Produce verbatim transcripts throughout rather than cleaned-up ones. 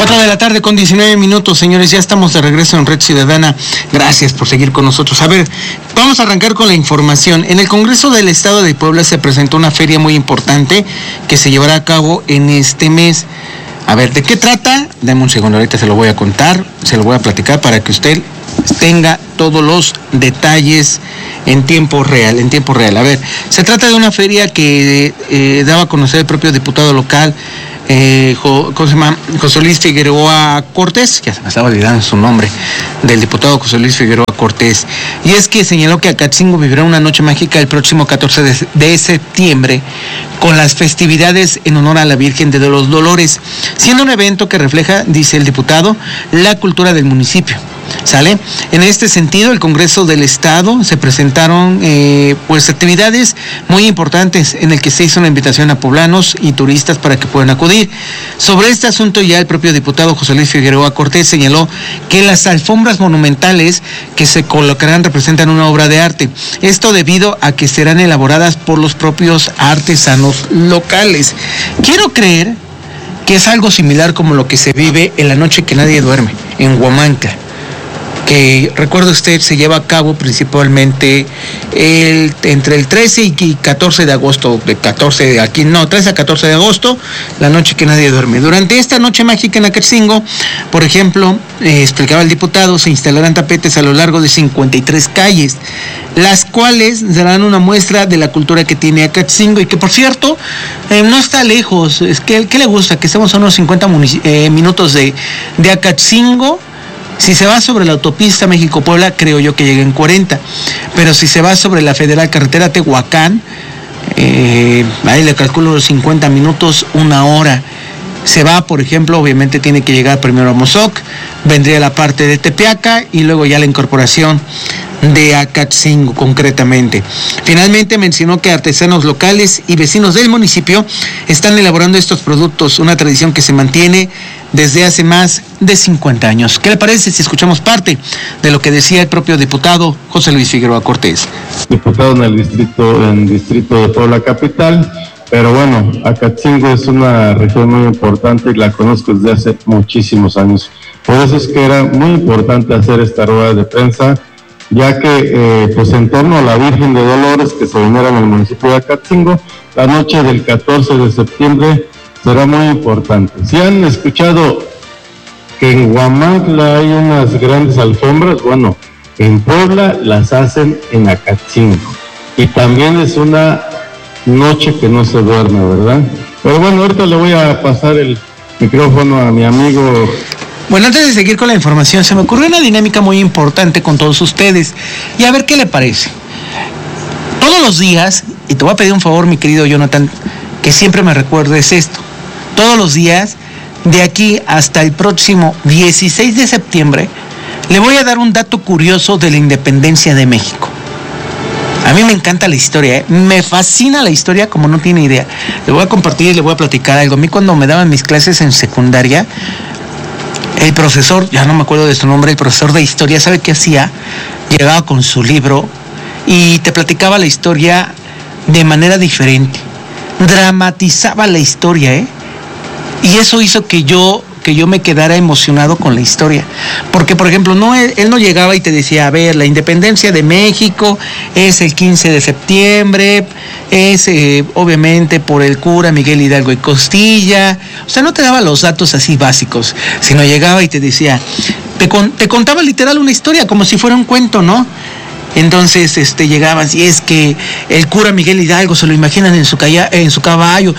cuatro de la tarde con diecinueve minutos, señores, ya estamos de regreso en Red Ciudadana. Gracias por seguir con nosotros. A ver, vamos a arrancar con la información. En el Congreso del Estado de Puebla se presentó una feria muy importante que se llevará a cabo en este mes. A ver, ¿de qué trata? Dame un segundo, ahorita se lo voy a contar, se lo voy a platicar para que usted tenga todos los detalles en tiempo real, en tiempo real. A ver, se trata de una feria que eh, daba a conocer el propio diputado local, eh, ¿cómo se llama? José Luis Figueroa Cortés, ya se me estaba olvidando su nombre, del diputado José Luis Figueroa Cortés, y es que señaló que Acatzingo vivirá una noche mágica el próximo catorce de septiembre con las festividades en honor a la Virgen de los Dolores, siendo un evento que refleja, dice el diputado, la cultura del municipio. ¿Sale? En este sentido, el Congreso del Estado se presentaron eh, pues actividades muy importantes en el que se hizo una invitación a poblanos y turistas para que puedan acudir. Sobre este asunto ya el propio diputado José Luis Figueroa Cortés señaló que las alfombras monumentales que se colocarán representan una obra de arte. Esto debido a que serán elaboradas por los propios artesanos locales. Quiero creer que es algo similar como lo que se vive en la noche que nadie duerme, en Huamantla, que recuerde usted se lleva a cabo principalmente el, entre el trece y catorce de agosto, de catorce de aquí, no, trece a catorce de agosto, la noche que nadie duerme. Durante esta noche mágica en Acatzingo, por ejemplo, eh, explicaba el diputado, se instalarán tapetes a lo largo de cincuenta y tres calles, las cuales darán una muestra de la cultura que tiene Acatzingo y que, por cierto, eh, no está lejos. Es que, ¿qué le gusta? Que estemos a unos cincuenta munic- eh, minutos de, de Acatzingo. Si se va sobre la autopista México-Puebla, creo yo que llega en cuarenta. Pero si se va sobre la Federal Carretera Tehuacán, eh, ahí le calculo los cincuenta minutos, una hora. Se va, por ejemplo, obviamente tiene que llegar primero a Mozoc, vendría la parte de Tepeaca y luego ya la incorporación de Acatzingo concretamente. Finalmente mencionó que artesanos locales y vecinos del municipio están elaborando estos productos, una tradición que se mantiene desde hace más de cincuenta años. ¿Qué le parece si escuchamos parte de lo que decía el propio diputado José Luis Figueroa Cortés? Diputado en el distrito, en el distrito de Puebla Capital, pero bueno, Acatzingo es una región muy importante y la conozco desde hace muchísimos años. Por eso es que era muy importante hacer esta rueda de prensa, ya que eh, pues en torno a la Virgen de Dolores que se venera en el municipio de Acatzingo, la noche del catorce de septiembre será muy importante. Si han escuchado que en Huamantla hay unas grandes alfombras, bueno, en Puebla las hacen en Acatzingo. Y también es una noche que no se duerme, ¿verdad? Pero bueno, ahorita le voy a pasar el micrófono a mi amigo. Bueno, antes de seguir con la información, se me ocurrió una dinámica muy importante con todos ustedes. Y a ver qué le parece. Todos los días, y te voy a pedir un favor, mi querido Jonathan, que siempre me recuerdes esto. Todos los días, de aquí hasta el próximo dieciséis de septiembre, le voy a dar un dato curioso de la independencia de México. A mí me encanta la historia, ¿eh? Me fascina la historia como no tiene idea. Le voy a compartir y le voy a platicar algo. A mí cuando me daban mis clases en secundaria, el profesor, ya no me acuerdo de su nombre, el profesor de historia, ¿sabe qué hacía? Llegaba con su libro y te platicaba la historia de manera diferente. Dramatizaba la historia, ¿eh? Y eso hizo que yo, que yo me quedara emocionado con la historia. Porque, por ejemplo, no, él, él no llegaba y te decía, a ver, la independencia de México es el quince de septiembre, es eh, obviamente por el cura Miguel Hidalgo y Costilla. O sea, no te daba los datos así básicos, sino llegaba y te decía, te, con, te contaba literal una historia, como si fuera un cuento, ¿no? Entonces este, llegaban, y es que el cura Miguel Hidalgo, se lo imaginan en su, calla, en su caballo,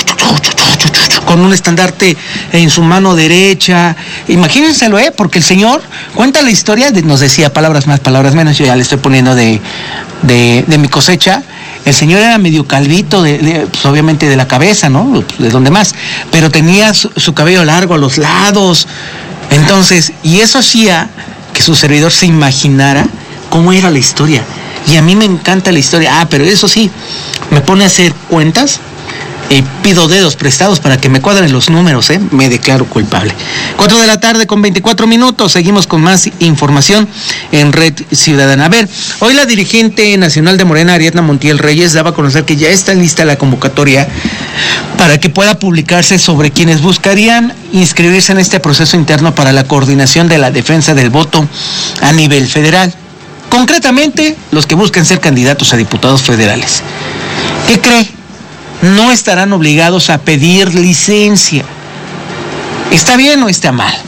con un estandarte en su mano derecha. Imagínenselo, ¿eh? Porque el señor cuenta la historia, de, nos decía palabras más, palabras menos, yo ya le estoy poniendo de, de, de mi cosecha. El señor era medio calvito, de, de, pues obviamente de la cabeza, ¿no? De donde más, pero tenía su, su cabello largo a los lados. Entonces, y eso hacía que su servidor se imaginara cómo era la historia. Y a mí me encanta la historia. Ah, pero eso sí, me pone a hacer cuentas Y pido dedos prestados para que me cuadren los números, ¿eh? Me declaro culpable. cuatro de la tarde con veinticuatro minutos. Seguimos con más información en Red Ciudadana. A ver, hoy la dirigente nacional de Morena, Ariadna Montiel Reyes, daba a conocer que ya está lista la convocatoria para que pueda publicarse sobre quienes buscarían inscribirse en este proceso interno para la coordinación de la defensa del voto a nivel federal. Concretamente, los que buscan ser candidatos a diputados federales. ¿Qué cree? No estarán obligados a pedir licencia. ¿Está bien o está mal?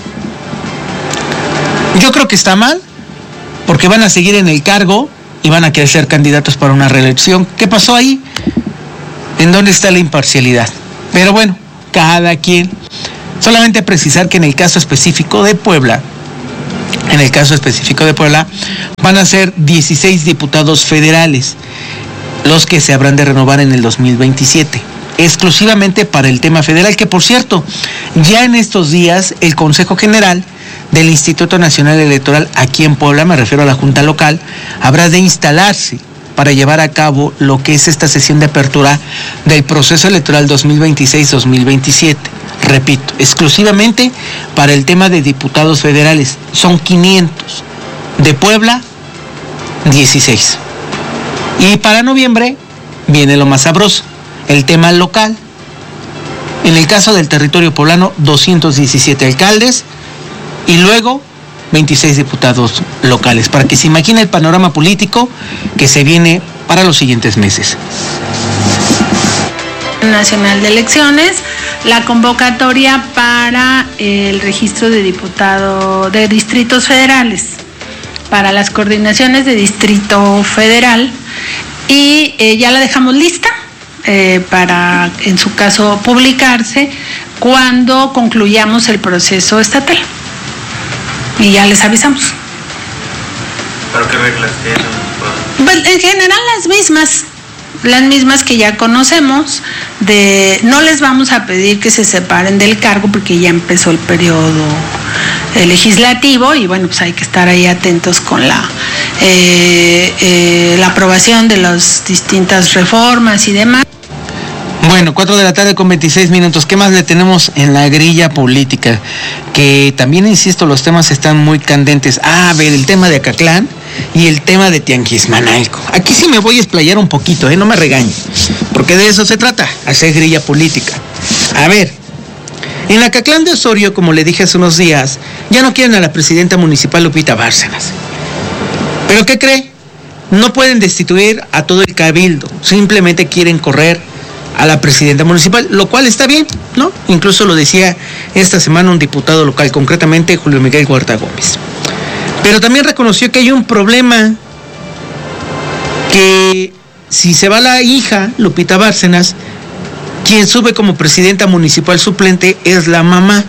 Yo creo que está mal, porque van a seguir en el cargo y van a querer ser candidatos para una reelección. ¿Qué pasó ahí? ¿En dónde está la imparcialidad? Pero bueno, cada quien. Solamente precisar que en el caso específico de Puebla, en el caso específico de Puebla, van a ser dieciséis diputados federales los que se habrán de renovar en el dos mil veintisiete, exclusivamente para el tema federal, que por cierto, ya en estos días el Consejo General del Instituto Nacional Electoral aquí en Puebla, me refiero a la Junta Local, habrá de instalarse para llevar a cabo lo que es esta sesión de apertura del proceso electoral dos mil veintiséis dos mil veintisiete. Repito, exclusivamente para el tema de diputados federales. Son quinientos. De Puebla, dieciséis. Y para noviembre viene lo más sabroso, el tema local. En el caso del territorio poblano, doscientos diecisiete alcaldes y luego veintiséis diputados locales, para que se imagine el panorama político que se viene para los siguientes meses. Nacional de Elecciones, la convocatoria para el registro de diputado de distritos federales, para las coordinaciones de distrito federal, y eh, ya la dejamos lista eh, para, en su caso, publicarse cuando concluyamos el proceso estatal. Y ya les avisamos. ¿Pero qué reglas tienen? Pues, en general las mismas, las mismas que ya conocemos. De, no les vamos a pedir que se separen del cargo porque ya empezó el periodo eh, legislativo y bueno, pues hay que estar ahí atentos con la eh, eh, la aprobación de las distintas reformas y demás. Bueno, cuatro de la tarde con veintiséis minutos. ¿Qué más le tenemos en la grilla política? Que también, insisto, los temas están muy candentes. Ah, a ver, el tema de Acatlán y el tema de Tianguismanalco. Aquí sí me voy a explayar un poquito, ¿eh? No me regañe, porque de eso se trata, hacer grilla política. A ver, en Acatlán de Osorio, como le dije hace unos días, ya no quieren a la presidenta municipal Lupita Bárcenas. ¿Pero qué cree? No pueden destituir a todo el cabildo, simplemente quieren correr a la presidenta municipal, lo cual está bien, ¿no? Incluso lo decía esta semana un diputado local, concretamente Julio Miguel Huerta Gómez. Pero también reconoció que hay un problema, que si se va la hija, Lupita Bárcenas, quien sube como presidenta municipal suplente es la mamá.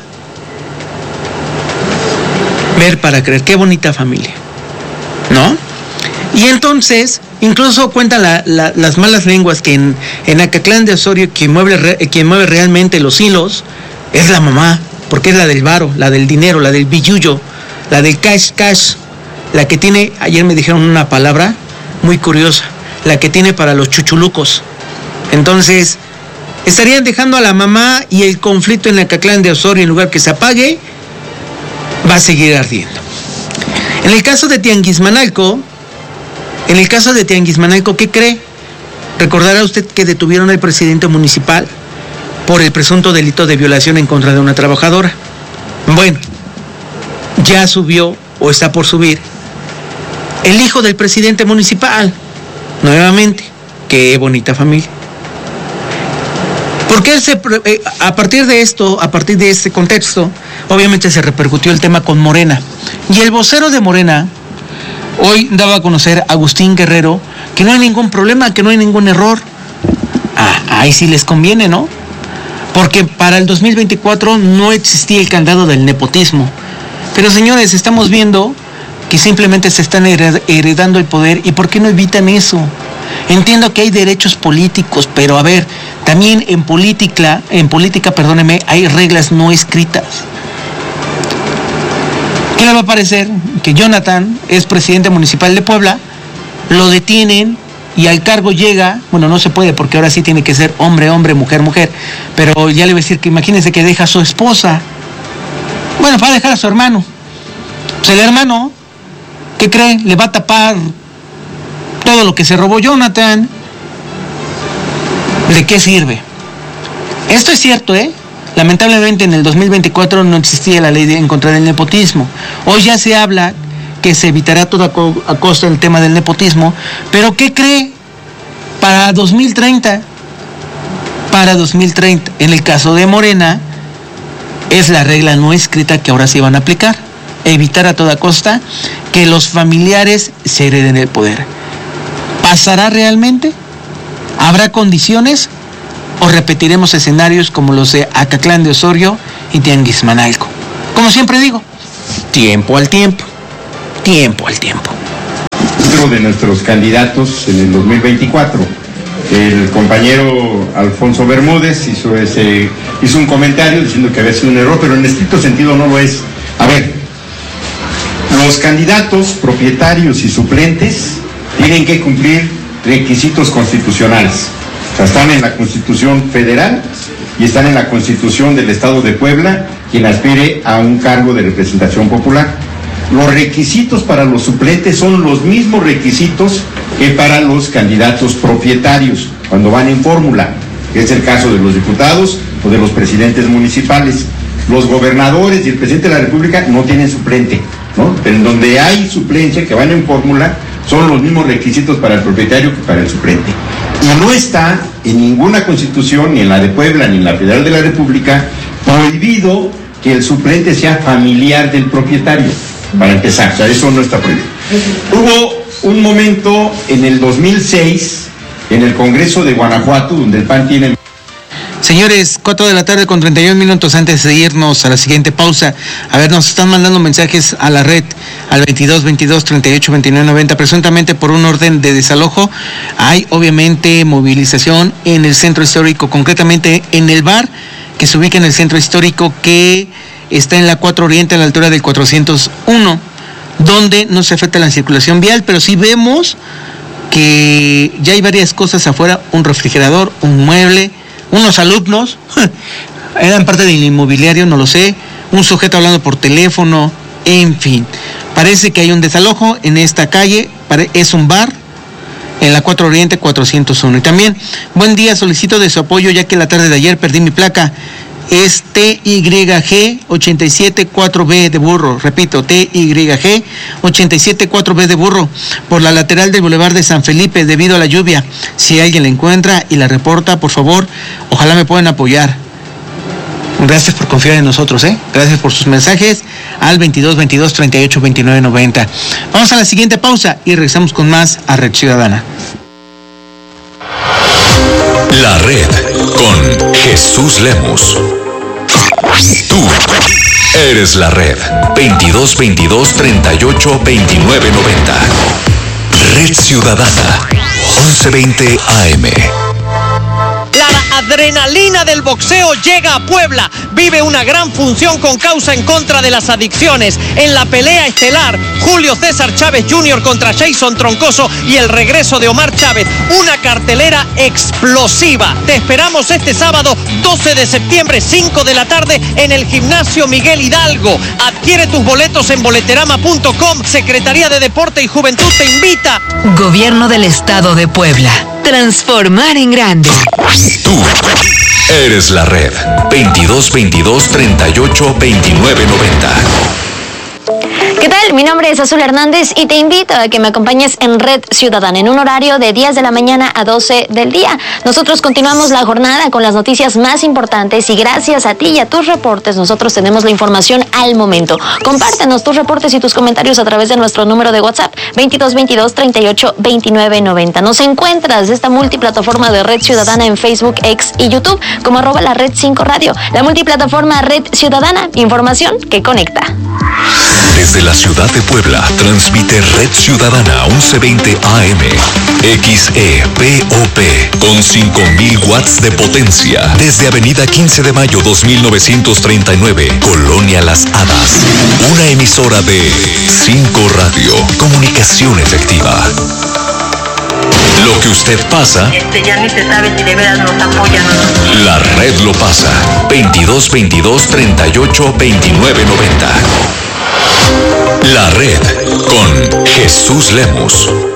Ver para creer, qué bonita familia, ¿no? Y entonces, incluso cuentan la, la, las malas lenguas que en, en Acatlán de Osorio quien mueve, quien mueve realmente los hilos es la mamá, porque es la del varo, la del dinero, la del billullo, la del cash cash, la que tiene, ayer me dijeron una palabra muy curiosa, la que tiene para los chuchulucos. Entonces, estarían dejando a la mamá y el conflicto en Acatlán de Osorio, en lugar que se apague, va a seguir ardiendo. En el caso de Tianguismanalco, En el caso de Tianguismanalco, ¿qué cree? Recordará usted que detuvieron al presidente municipal por el presunto delito de violación en contra de una trabajadora. Bueno, ya subió o está por subir el hijo del presidente municipal, nuevamente. Qué bonita familia. Porque él se, a partir de esto, a partir de este contexto, obviamente se repercutió el tema con Morena. Y el vocero de Morena hoy daba a conocer, Agustín Guerrero, que no hay ningún problema, que no hay ningún error. Ah, ahí sí les conviene, ¿no? Porque para el dos mil veinticuatro no existía el candado del nepotismo. Pero señores, estamos viendo que simplemente se están heredando el poder. ¿Y por qué no evitan eso? Entiendo que hay derechos políticos, pero a ver, también en política, en política, perdóneme, hay reglas no escritas. ¿Qué le va a parecer que Jonathan es presidente municipal de Puebla? Lo detienen y al cargo llega, bueno, no se puede porque ahora sí tiene que ser hombre, hombre, mujer, mujer, pero ya le voy a decir que imagínense que deja a su esposa, bueno, va a dejar a su hermano, pues el hermano, ¿qué cree? Le va a tapar todo lo que se robó Jonathan. ¿De qué sirve? Esto es cierto, ¿eh? Lamentablemente en el dos mil veinticuatro no existía la ley de, en contra del nepotismo. Hoy ya se habla que se evitará a toda co- a costa el tema del nepotismo, pero ¿qué cree? Para dos mil treinta, para dos mil treinta, en el caso de Morena, es la regla no escrita que ahora se van a aplicar, evitar a toda costa que los familiares se hereden el poder. ¿Pasará realmente? ¿Habrá condiciones? ¿O repetiremos escenarios como los de Acatlán de Osorio y Tianguismanalco? Como siempre digo, tiempo al tiempo, tiempo al tiempo. Dentro de nuestros candidatos en el dos mil veinticuatro, el compañero Alfonso Bermúdez hizo, ese, hizo un comentario diciendo que había sido un error, pero en estricto sentido no lo es. A ver, los candidatos, propietarios y suplentes tienen que cumplir requisitos constitucionales. O sea, están en la Constitución Federal y están en la Constitución del Estado de Puebla, quien aspire a un cargo de representación popular. Los requisitos para los suplentes son los mismos requisitos que para los candidatos propietarios, cuando van en fórmula, que es el caso de los diputados o de los presidentes municipales. Los gobernadores y el presidente de la República no tienen suplente, ¿no? Pero en donde hay suplencia, que van en fórmula, son los mismos requisitos para el propietario que para el suplente. Y no está en ninguna constitución, ni en la de Puebla, ni en la Federal de la República, prohibido que el suplente sea familiar del propietario, para empezar. O sea, eso no está prohibido. Hubo un momento en el dos mil seis, en el Congreso de Guanajuato, donde el P A N tiene... Señores, cuatro de la tarde con treinta y un minutos antes de irnos a la siguiente pausa. A ver, nos están mandando mensajes a la red al veintidós, veintidós, treinta y ocho, veintinueve, noventa, presuntamente por un orden de desalojo. Hay obviamente movilización en el centro histórico, concretamente en el bar que se ubica en el centro histórico, que está en la cuatro Oriente a la altura del cuatrocientos uno, donde no se afecta la circulación vial, pero sí vemos que ya hay varias cosas afuera, un refrigerador, un mueble, unos alumnos, eran parte del inmobiliario, no lo sé, un sujeto hablando por teléfono, en fin. Parece que hay un desalojo en esta calle, es un bar, en la cuatro Oriente cuatrocientos uno. Y también, buen día, solicito de su apoyo ya que la tarde de ayer perdí mi placa. Es T Y G ochenta y siete cuatro B de burro, repito, T Y G ochenta y siete cuatro B de burro, por la lateral del Boulevard de San Felipe debido a la lluvia. Si alguien la encuentra y la reporta, por favor, ojalá me puedan apoyar. Gracias por confiar en nosotros, ¿eh? Gracias por sus mensajes al veintidós, veintidós, treinta y ocho, veintinueve, noventa. Vamos a la siguiente pausa y regresamos con más a Red Ciudadana. La Red con Jesús Lemus. Tú eres la Red. veintidós, veintidós, treinta y ocho, veintinueve, noventa. Red Ciudadana. once veinte A M. La adrenalina del boxeo llega a Puebla. Vive una gran función con causa en contra de las adicciones. En la pelea estelar, Julio César Chávez junior contra Jason Troncoso y el regreso de Omar Chávez. Una cartelera explosiva. Te esperamos este sábado doce de septiembre, cinco de la tarde, en el Gimnasio Miguel Hidalgo. Adquiere tus boletos en boleterama punto com. Secretaría de Deporte y Juventud te invita. Gobierno del Estado de Puebla. Transformar en grande. Tú eres la Red. veintidós, veintidós, treinta y ocho, veintinueve, noventa. ¿Qué tal? Mi nombre es Azul Hernández y te invito a que me acompañes en Red Ciudadana en un horario de diez de la mañana a doce del día. Nosotros continuamos la jornada con las noticias más importantes y gracias a ti y a tus reportes nosotros tenemos la información al momento. Compártenos tus reportes y tus comentarios a través de nuestro número de WhatsApp veintidós, veintidós, treinta y ocho, veintinueve, noventa. Nos encuentras de esta multiplataforma de Red Ciudadana en Facebook, X y YouTube como arroba la Red cinco Radio. La multiplataforma Red Ciudadana, información que conecta. Desde la ciudad de Puebla, transmite Red Ciudadana once veinte A M, X E P O P, con cinco mil watts de potencia. Desde Avenida quince de mayo dos mil novecientos treinta y nueve, Colonia Las Hadas. Una emisora de cinco Radio, comunicación efectiva. Lo que usted pasa, Este, ya ni se sabe si de veras nos apoyan o no. la red lo pasa. veintidós veintidós treinta y ocho veintinueve noventa. La red con Jesús Lemos.